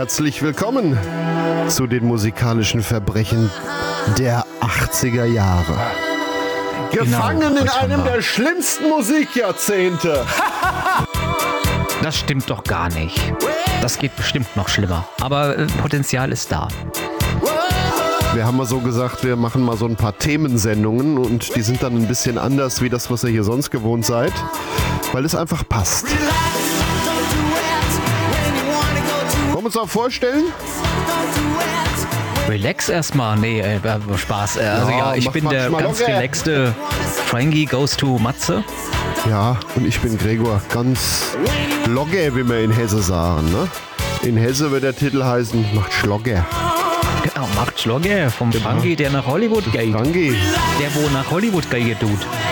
Herzlich willkommen zu den musikalischen Verbrechen der 80er Jahre. Gefangen in einem der schlimmsten Musikjahrzehnte. Das stimmt doch gar nicht. Das geht bestimmt noch schlimmer. Aber Potenzial ist da. Wir haben mal so gesagt, wir machen mal so ein paar Themensendungen und die sind dann ein bisschen anders wie das, was ihr hier sonst gewohnt seid, weil es einfach passt. Wollen wir uns auch vorstellen? Relax erstmal. Nee, Spaß. Also ja, ich bin der ganz relaxte Frankie Goes to Matze. Ja, und ich bin Gregor, ganz logge, wie wir in Hesse sagen. Ne? In Hesse wird der Titel heißen, macht Schlogge. Genau, macht Schlogge vom Frankie, der nach Hollywood geht. Frankie. Der, wo nach Hollywood geht, tut.